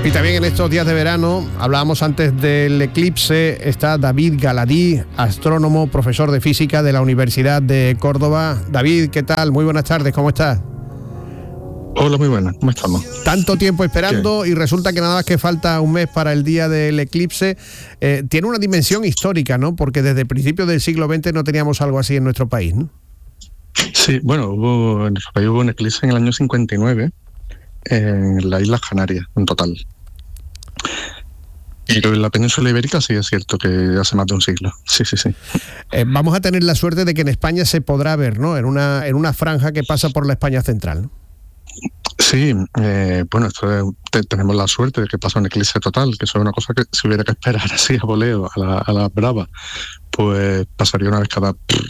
Y también en estos días de verano, hablábamos antes del eclipse, está David Galadí, astrónomo, profesor de física de la Universidad de Córdoba. David, ¿qué tal? Muy buenas tardes, ¿cómo estás? Hola, muy buenas, ¿cómo estamos? Tanto tiempo esperando y resulta que nada más que falta un mes para el día del eclipse. Tiene una dimensión histórica, ¿no? Porque desde el principio del siglo XX no teníamos algo así en nuestro país, ¿no? Sí, bueno, en nuestro país hubo un eclipse en el año 59 en las Islas Canarias, en total. Pero en la península ibérica sí es cierto que hace más de un siglo. Sí. Vamos a tener la suerte de que en España se podrá ver, ¿no? En una franja que pasa por la España central, ¿no? Sí, bueno, tenemos la suerte de que pasa un eclipse total, que eso es una cosa que si hubiera que esperar así a voleo, a la brava, pues pasaría una vez cada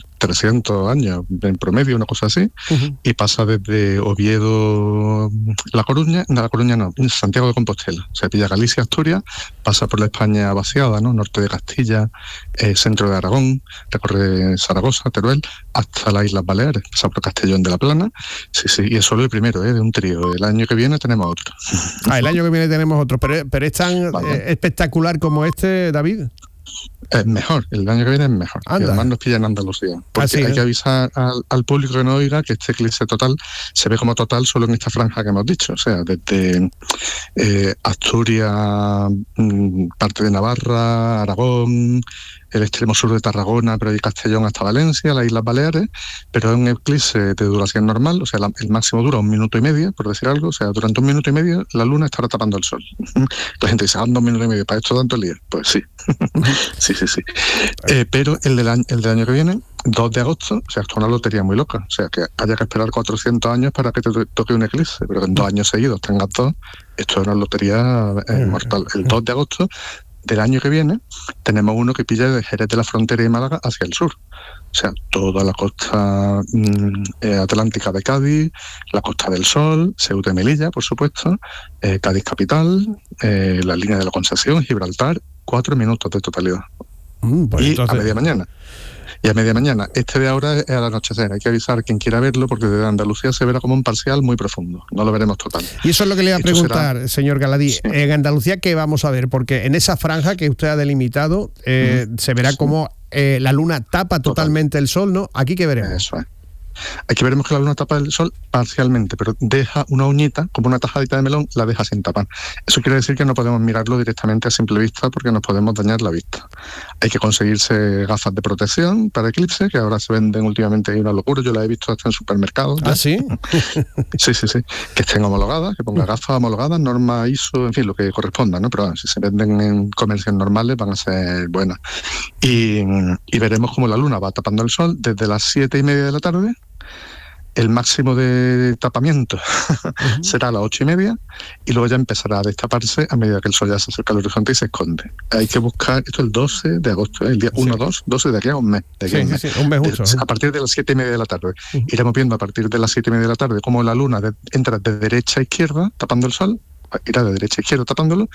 300 años en promedio, una cosa así, y pasa desde Oviedo, La Coruña no, Santiago de Compostela, se pilla Galicia, Asturias, pasa por la España vaciada, ¿no? Norte de Castilla, centro de Aragón, recorre Zaragoza, Teruel, hasta las Islas Baleares, pasa por Castellón de la Plana, sí, y es solo el primero, de un trío. El año que viene tenemos otro. El año que viene tenemos otro, pero es tan espectacular como este, David. Es mejor, el año que viene es mejor. Y además nos pilla en Andalucía. Porque hay que avisar al público que no oiga que este eclipse total se ve como total solo en esta franja que hemos dicho. O sea, desde Asturias, parte de Navarra, Aragón, el extremo sur de Tarragona, pero de Castellón hasta Valencia, las Islas Baleares, pero es un eclipse de duración normal, o sea, el máximo dura 1 minuto y medio, por decir algo, o sea, durante 1 minuto y medio la luna estará tapando el sol. La gente dice, 2 minutos y medio, ¿para esto tanto lío? Pues sí, sí. Pero el del año que viene, 2 de agosto, o sea, esto es una lotería muy loca, o sea, que haya que esperar 400 años para que te toque un eclipse, pero que en 2 años seguidos tengas 2, esto es una lotería mortal. El 2 de agosto del año que viene tenemos uno que pilla de Jerez de la Frontera y Málaga hacia el sur. O sea, toda la costa atlántica de Cádiz, la Costa del Sol, Ceuta y Melilla, por supuesto, Cádiz capital, la línea de la Concepción, Gibraltar, 4 minutos de totalidad. Pues y entonces... a media mañana. Y a media mañana. Este de ahora es al anochecer. Hay que avisar a quien quiera verlo porque desde Andalucía se verá como un parcial muy profundo. No lo veremos total. Y eso es lo que le iba a preguntar, señor Galadí. Sí. En Andalucía, ¿qué vamos a ver? Porque en esa franja que usted ha delimitado se verá como la luna tapa totalmente el sol, ¿no? ¿Aquí qué veremos? Eso es. Aquí veremos que la luna tapa el sol parcialmente, pero deja una uñita, como una tajadita de melón, la deja sin tapar. Eso quiere decir que no podemos mirarlo directamente a simple vista porque nos podemos dañar la vista. Hay que conseguirse gafas de protección para eclipse, que ahora se venden últimamente, hay una locura, yo las he visto hasta en supermercados. ¿Ah, sí? Sí. Que estén homologadas, que ponga gafas homologadas, norma ISO, en fin, lo que corresponda, ¿no? Pero bueno, si se venden en comercios normales van a ser buenas. Y veremos cómo la luna va tapando el sol desde las 7:30 de la tarde. El máximo de tapamiento será a las 8:30 y luego ya empezará a destaparse a medida que el sol ya se acerca al horizonte y se esconde. Hay que buscar, esto es el 12 de agosto, el día 1, 2, 12 de aquí a un mes. Un mes justo. A partir de las 7:30 de la tarde. Iremos viendo a partir de las 7:30 de la tarde cómo la luna entra de derecha a izquierda tapando el sol, irá de derecha a izquierda tapándolo.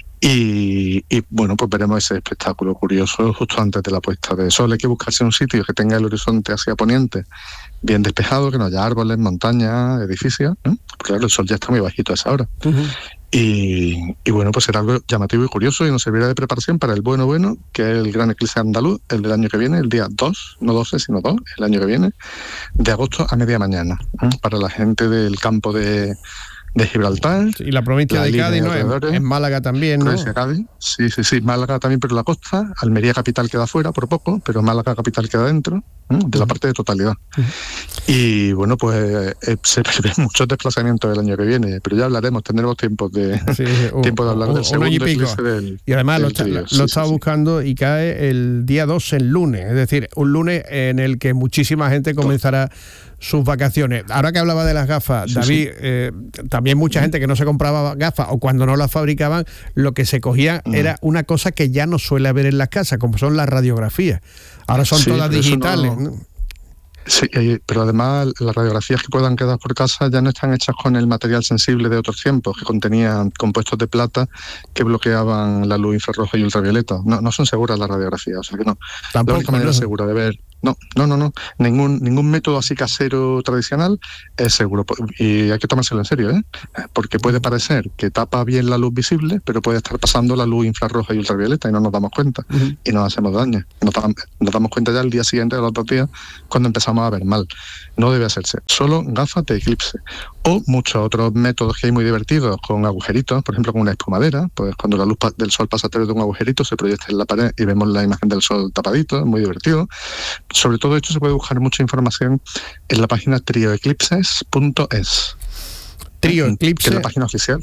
Y bueno, pues veremos ese espectáculo curioso justo antes de la puesta de sol. Hay que buscarse un sitio que tenga el horizonte hacia poniente bien despejado, que no haya árboles, montañas, edificios, ¿no? Porque claro, el sol ya está muy bajito a esa hora. Y bueno, pues será algo llamativo y curioso y nos servirá de preparación para el bueno, que es el gran eclipse andaluz, el del año que viene, el día 2, no 12, sino 2, el año que viene, de agosto a media mañana, para la gente del campo de Gibraltar. Y la provincia de Cádiz, ¿no? En Málaga también, ¿no? Cádiz. Sí, Málaga también, pero la costa. Almería capital queda fuera por poco, pero Málaga capital queda dentro, de la parte de totalidad. Y bueno, pues se prevén muchos desplazamientos el año que viene, pero ya hablaremos, tendremos tiempo de hablar del segundo eclipse del... Y además lo estaba buscando y cae el día 2, el lunes, es decir, un lunes en el que muchísima gente comenzará sus vacaciones. Ahora que hablaba de las gafas, David, también mucha gente que no se compraba gafas o cuando no las fabricaban, lo que se cogía era una cosa que ya no suele haber en las casas, como son las radiografías. Ahora son todas digitales, ¿no? Sí, pero además las radiografías que puedan quedar por casa ya no están hechas con el material sensible de otros tiempos, que contenían compuestos de plata que bloqueaban la luz infrarroja y ultravioleta. No son seguras las radiografías, o sea que no. Tampoco, la única manera segura de ver No. Ningún método así casero tradicional es seguro. Y hay que tomárselo en serio, ¿eh? Porque puede parecer que tapa bien la luz visible, pero puede estar pasando la luz infrarroja y ultravioleta y no nos damos cuenta. Y nos hacemos daño. Nos damos cuenta ya el día siguiente, a los 2 días, cuando empezamos a ver mal. No debe hacerse. Solo gafas de eclipse. O muchos otros métodos que hay muy divertidos, con agujeritos, por ejemplo con una espumadera. Pues cuando la luz del sol pasa a través de un agujerito, se proyecta en la pared y vemos la imagen del sol tapadito. Es muy divertido. Sobre todo esto se puede buscar mucha información en la página trioeclipses.es. Trioeclipse, que es la página oficial.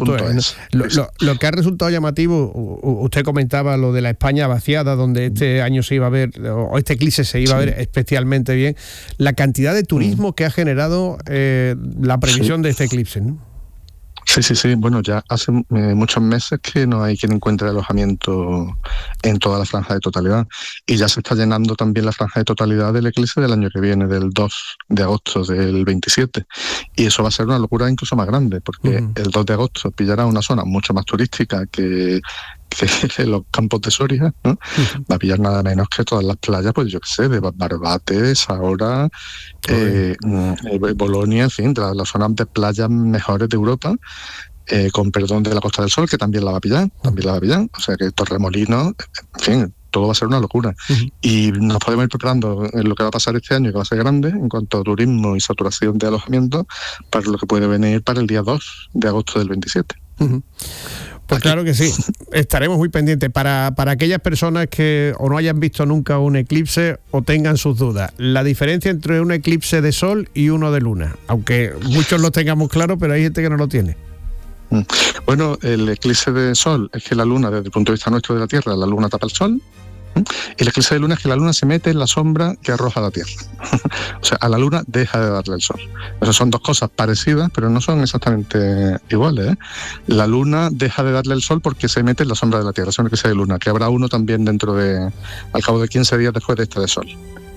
Lo que ha resultado llamativo, usted comentaba lo de la España vaciada, donde este año se iba a ver, o este eclipse se iba a ver especialmente bien, la cantidad de turismo que ha generado la previsión de este eclipse, ¿no? Sí. Bueno, ya hace muchos meses que no hay quien encuentre alojamiento en toda la franja de totalidad. Y ya se está llenando también la franja de totalidad del eclipse del año que viene, del 2 de agosto del 27. Y eso va a ser una locura incluso más grande, porque el 2 de agosto pillará una zona mucho más turística que los campos de Soria, ¿no? Va a pillar nada menos que todas las playas, pues yo qué sé, de Barbate, Saora, Bolonia, en fin, de las zonas de playas mejores de Europa, con perdón de la Costa del Sol, que también la va a pillar, o sea que Torremolinos, en fin, todo va a ser una locura. Y nos podemos ir preparando en lo que va a pasar este año, que va a ser grande, en cuanto a turismo y saturación de alojamiento, para lo que puede venir para el día 2 de agosto del 27. Pues claro que sí, estaremos muy pendientes. Para aquellas personas que o no hayan visto nunca un eclipse o tengan sus dudas, la diferencia entre un eclipse de sol y uno de luna, aunque muchos lo tengamos claro, pero hay gente que no lo tiene. Bueno, el eclipse de sol es que la luna, desde el punto de vista nuestro de la Tierra, la luna tapa el sol. Y el eclipse de luna es que la luna se mete en la sombra que arroja la Tierra. O sea, a la luna deja de darle el sol. Esas son dos cosas parecidas, pero no son exactamente iguales, ¿eh? La luna deja de darle el sol porque se mete en la sombra de la Tierra. Es un eclipse de luna, que habrá uno también al cabo de 15 días después de este de sol.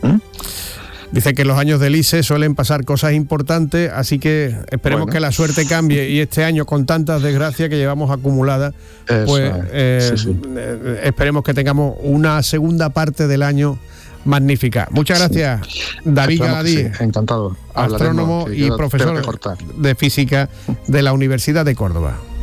Dice que los años del ICE suelen pasar cosas importantes, así que esperemos que la suerte cambie y este año, con tantas desgracias que llevamos acumuladas, esperemos que tengamos una segunda parte del año magnífica. Muchas gracias, David Galadí. Encantado. Astrónomo y profesor de física de la Universidad de Córdoba.